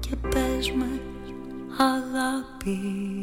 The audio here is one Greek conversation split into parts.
και πες με αγάπη.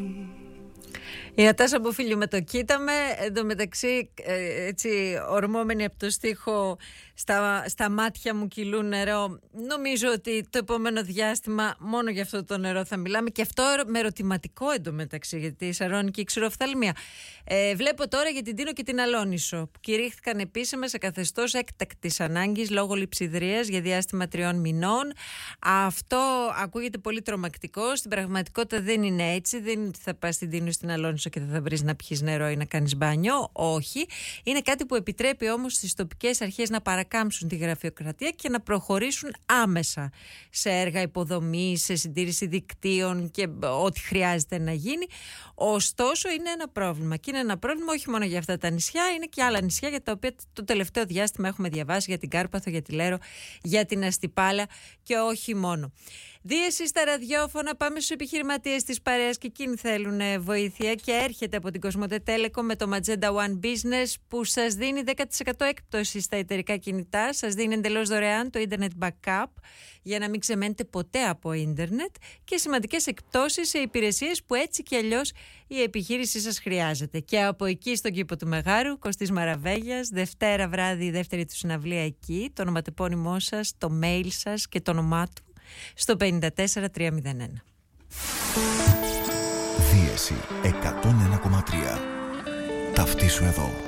Η Νατάσα Μποφίλιου με το κοίταμε. Εν τω μεταξύ, έτσι ορμόμενοι από το στίχο, στα μάτια μου κυλούν νερό. Νομίζω ότι το επόμενο διάστημα μόνο για αυτό το νερό θα μιλάμε. Και αυτό με ερωτηματικό εν τω μεταξύ, γιατί η σαρώνικη ξηροφθαλμία. Βλέπω τώρα για την Τίνο και την Αλόνισο, που κηρύχθηκαν επίσημα σε καθεστώς έκτακτης ανάγκης λόγω λειψιδρίας για διάστημα 3 μηνών. Αυτό ακούγεται πολύ τρομακτικό. Στην πραγματικότητα δεν είναι έτσι. Δεν είναι ότι θα πας στην Τίνο στην Αλόνισο και θα βρεις να πιεις νερό ή να κάνεις μπάνιο. Όχι. Είναι κάτι που επιτρέπει όμως στις τοπικές αρχές να παρακάμψουν τη γραφειοκρατία και να προχωρήσουν άμεσα σε έργα υποδομής, σε συντήρηση δικτύων και ό,τι χρειάζεται να γίνει. Ωστόσο, είναι ένα πρόβλημα. Και είναι ένα πρόβλημα όχι μόνο για αυτά τα νησιά, είναι και άλλα νησιά για τα οποία το τελευταίο διάστημα έχουμε διαβάσει, για την Κάρπαθο, για τη Λέρο, για την Αστυπάλα και όχι μόνο. Δίεση στα ραδιόφωνα, πάμε στους επιχειρηματίες της παρέας και εκείνοι θέλουν βοήθεια και έρχεται από την Κοσμοτέ Telecom με το Magenta One Business που σας δίνει 10% έκπτωση στα εταιρικά κινητά, σας δίνει εντελώς δωρεάν το Internet Backup για να μην ξεμένετε ποτέ από ίντερνετ και σημαντικές εκπτώσεις σε υπηρεσίες που έτσι κι αλλιώς η επιχείρησή σας χρειάζεται. Και από εκεί στον κήπο του Μεγάρου, Κωστής Μαραβέγιας, Δευτέρα βράδυ, η δεύτερη του συναυλία εκεί, το ονοματεπώνυμό σας, το mail σας και το όνομά του στο 54301. Δίεση 101,3. Ταυτίσου εδώ.